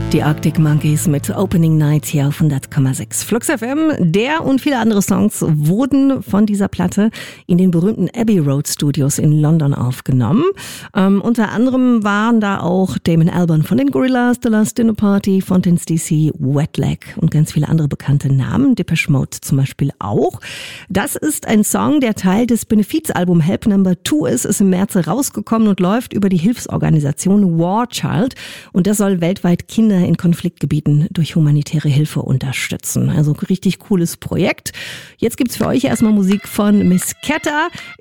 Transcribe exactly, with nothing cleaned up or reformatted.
Die Arctic Monkeys mit Opening Night hier auf hundert Komma sechs Flux F M. Der und viele andere Songs wurden von dieser Platte in den berühmten Abbey Road Studios in London aufgenommen. Ähm, unter anderem waren da auch Damon Albarn von den Gorillaz, The Last Dinner Party, Fontaine's D C, Wet Leg und ganz viele andere bekannte Namen. Depeche Mode zum Beispiel auch. Das ist ein Song, der Teil des Benefizalbum Help Number Two ist, ist im März rausgekommen und läuft über die Hilfsorganisation War Child. Und das soll weltweit Kinder in Konfliktgebieten durch humanitäre Hilfe unterstützen. Also richtig cooles Projekt. Jetzt gibt's für euch erstmal Musik von Miss Ketta.